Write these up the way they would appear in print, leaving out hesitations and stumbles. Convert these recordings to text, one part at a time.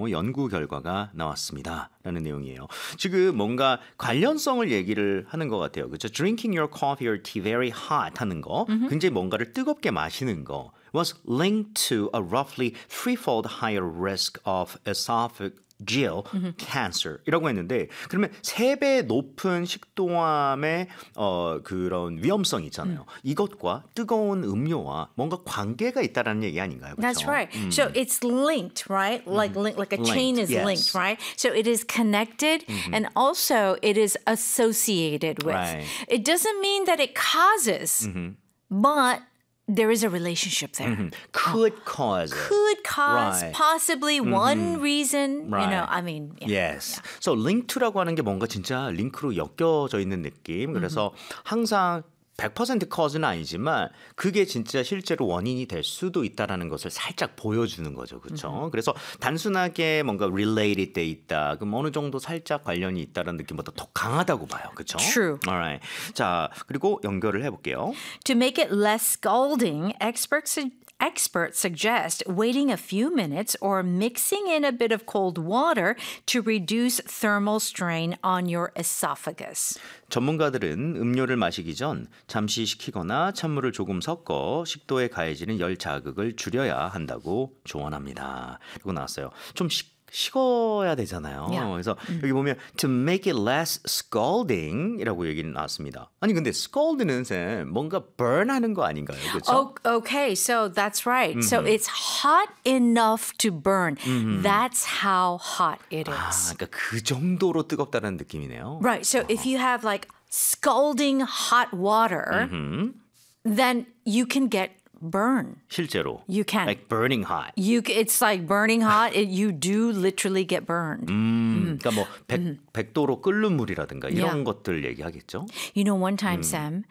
경우 연구 결과가 나왔습니다. 라는 내용이에요. 지금 뭔가 관련성을 얘기를 하는 것 같아요. 그렇죠? Drinking your coffee or tea very hot 하는 거, 굉장히 뭔가를 뜨겁게 마시는 거 was linked to a roughly threefold higher risk of esophageal cancer이라고 했는데 그러면 3배 높은 식도암의 그런 위험성이 있잖아요. 이것과 뜨거운 음료와 뭔가 관계가 있다라는 얘기 아닌가요? 그렇죠? That's right. So it's linked, right? Like a chain is yes. linked, right? So it is connected and also it is associated with. Right. It doesn't mean that it causes, but there is a relationship there. Could cause it. Could cause Right. possibly one reason, Right. you know, I mean. Yeah. Yes. So link to라고 하는 게 뭔가 진짜 링크로 엮여져 있는 느낌. 그래서 항상 100% cause는 아니지만 그게 진짜 실제로 원인이 될 수도 있다라는 것을 살짝 보여주는 거죠. 그렇죠? 그래서 단순하게 뭔가 related 돼 있다. 그럼 어느 정도 살짝 관련이 있다라는 느낌보다 더 강하다고 봐요. 그렇죠? True. Alright. 자, 그리고 연결을 해 볼게요. To make it less scalding, experts suggest waiting a few minutes or mixing in a bit of cold water to reduce thermal strain on your esophagus. 전문가들은 음료를 마시기 전 잠시 식히거나 찬물을 조금 섞어 식도에 가해지는 열 자극을 줄여야 한다고 조언합니다. 이거 나왔어요. 좀 식어야 되잖아요. Yeah. 그래서 여기 보면 to make it less scalding이라고 얘기는 나왔습니다. 아니 근데 scald는 쌤 뭔가 burn하는 거 아닌가요? 그렇죠? Oh, okay, so that's right. So it's hot enough to burn. That's how hot it 아, is. 그러니까 그 정도로 뜨겁다는 느낌이네요. Right. So if you have like scalding hot water, then you can get burn. 실제로. You can. Like burning hot. It's like burning hot. You do literally get burned. 그러니까 뭐 100도로 끓는 물이라든가 이런 Yeah. 것들 얘기하겠죠? You know, one time, Sam,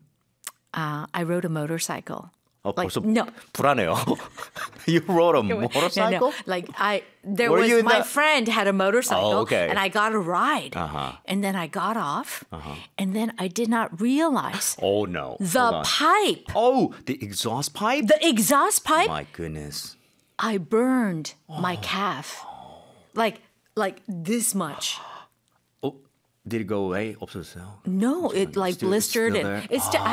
I rode a motorcycle. Like, 벌써 no. 불안해요. You rode a motorcycle? No. Like there Were was you in my the- friend had a motorcycle, Oh, okay. and I got a ride, and then I got off, and then I did not realize Oh no. the Hold on. pipe, Oh, the exhaust pipe? the exhaust pipe. My goodness. I burned my calf, like this much. Oh, did it go away? 없었어요. No, it like Still- blistered still and there? it's. I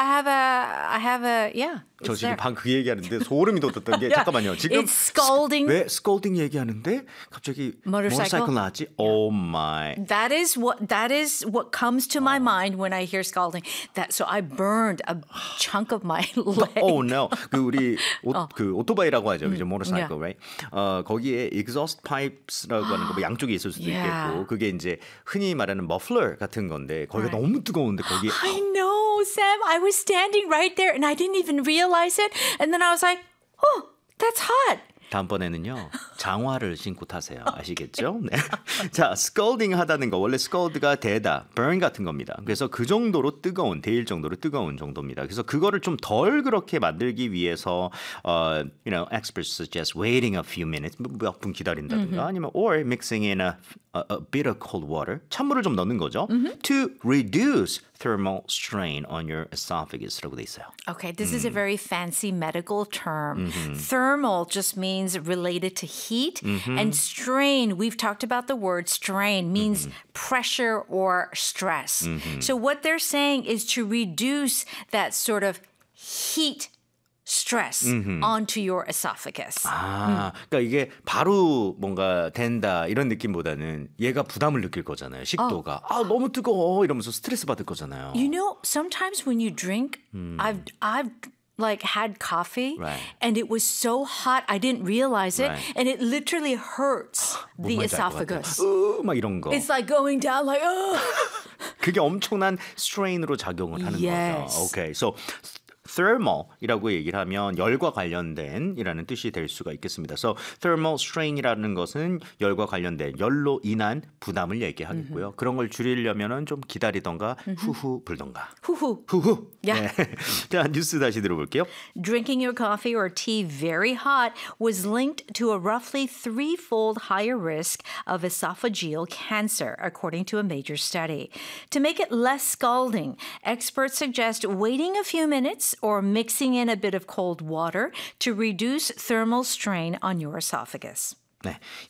have a yeah. 저 It's 지금 there. 방 그 얘기하는데 소름이 돋았던 게 Yeah. 잠깐만요. 지금 It's scalding. 왜 스콜딩 얘기하는데 갑자기 Motorcycle? 모터사이클 나왔지? Oh my. That is what comes to my mind when I hear scalding. So I burned a chunk of my leg. Oh no. 그 우리 그 오토바이라고 하죠. 그죠? 모터사이클, Yeah. right? 거기에 exhaust pipes라고 하는 거 뭐 양쪽에 있을 수도 Yeah. 있겠고 그게 이제 흔히 말하는 머플러 같은 건데 거기가 Right. 너무 뜨거운데 거기 I know, Sam. I was standing right there and I didn't even realize it. And then I was like, oh, that's hot. 다음번에는요 장화를 신고 타세요. 아시겠죠? 네. 자, scalding 하다는 거 원래 scald가 대다, burn 같은 겁니다. 그래서 그 정도로 뜨거운, 데일 정도로 뜨거운 정도입니다. 그래서 그거를 좀 덜 그렇게 만들기 위해서, you know, experts suggest waiting a few minutes, 몇 분 기다린다든가, 아니면 or mixing in a bit of cold water, 찬물을 좀 넣는 거죠, to reduce thermal strain on your esophagus라고 돼 있어요. Okay, this is a very fancy medical term. Thermal just means related to heat, and strain, we've talked about the word strain, means pressure or stress. So what they're saying is to reduce that sort of heat stress onto your esophagus. 아, 그러니까 이게 바로 뭔가 된다 이런 느낌보다는 얘가 부담을 느낄 거잖아요. 식도가 아 너무 뜨거워 이러면서 스트레스 받을 거잖아요. You know, sometimes when you drink, I've like had coffee Right. and it was so hot I didn't realize it Right. and it literally hurts the 뭔 말인지 알 것 같아요. esophagus. 막 이런 거. It's like going down like 그게 엄청난 스트레인으로 작용을 하는 Yes. 거죠. Okay, so thermal이라고 얘기를 하면 열과 관련된이라는 뜻이 될 수가 있겠습니다. So thermal strain이라는 것은 열과 관련된 열로 인한 부담을 얘기하겠고요. 그런 걸 줄이려면은 좀 기다리던가 후후 불던가. 후후. 후후. Yeah. 네. 자, 뉴스 다시 들어볼게요. Drinking your coffee or tea very hot was linked to a roughly threefold higher risk of esophageal cancer, according to a major study. To make it less scalding, experts suggest waiting a few minutes or mixing in a bit of cold water to reduce thermal strain on your esophagus. 네,